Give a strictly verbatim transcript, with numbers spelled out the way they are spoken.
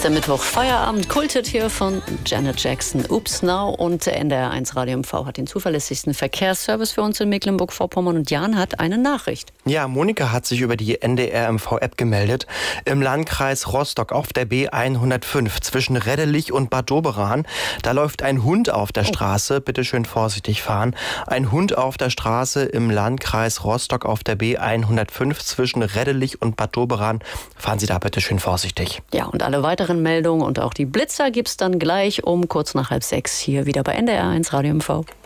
ist der Mittwoch Feierabend, kultet hier von Janet Jackson. Oops Now und N D R eins Radio M V hat den zuverlässigsten Verkehrsservice für uns in Mecklenburg-Vorpommern. Und Jan hat eine Nachricht. Ja, Monika hat sich über die N D R M V-App gemeldet. Im Landkreis Rostock auf der B hundertfünf zwischen Reddelich und Bad Doberan. Da läuft ein Hund auf der Straße. Bitte schön vorsichtig fahren. Ein Hund auf der Straße im Landkreis Rostock auf der B hundertfünf zwischen Reddelich und Bad Doberan. Fahren Sie da bitte schön vorsichtig. Ja, und alle weiteren Meldungen und auch die Blitzer gibt's dann gleich um kurz nach halb sechs hier wieder bei N D R eins Radio M V.